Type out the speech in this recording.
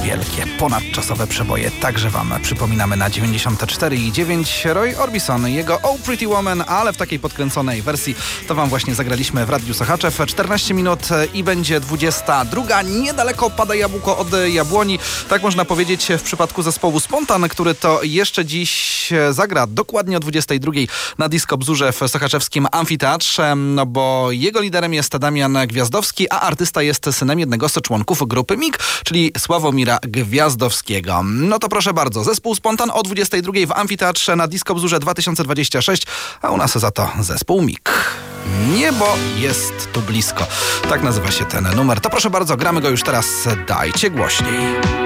wielkie, ponadczasowe przeboje także Wam przypominamy na 94,9. Roy Orbison, jego Oh Pretty Woman, ale w takiej podkręconej wersji to Wam właśnie zagraliśmy w Radiu Sochaczew. 14 minut i będzie 22. Niedaleko pada jabłko od jabłoni. Tak można powiedzieć w przypadku zespołu Spontan, który to jeszcze dziś zagra dokładnie o 22 na Disco Bzurze w sochaczewskim amfiteatrze, no bo jego liderem jest Damian Gwiazdowski, a artysta jest synem jednego z członków grupy MIG, czyli Sławomira Gwiazdowskiego. No to proszę bardzo, zespół Spontan o 22 w amfiteatrze na Disco Bzurze 2026, a u nas za to zespół MIG. Niebo jest tu blisko. Tak nazywa się ten numer. To proszę bardzo, gramy go już teraz. Dajcie głośniej.